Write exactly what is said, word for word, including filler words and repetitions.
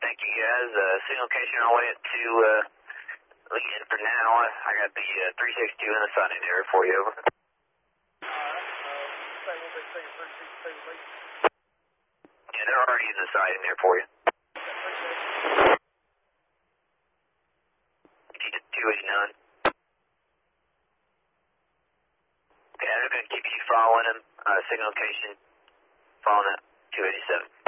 thank you guys. Uh, signal location all the way up to, uh, again, for now, I got the uh, three sixty-two in the signing area for you, over. Yeah, they're already in the sighting there for you. two eighty-nine. Okay, I'm going to keep you following him. Uh, signal location, following that two eighty-seven.